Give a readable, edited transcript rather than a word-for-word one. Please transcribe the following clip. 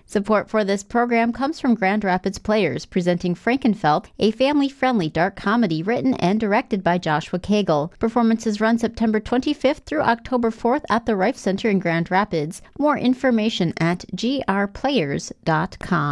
Support for this program comes from Grand Rapids Players, presenting Frankenfeld, a family-friendly dark comedy written and directed by Joshua Cagle. Performances run September 25th through October 4th at the Rife Center in Grand Rapids. More information at grplayers.com.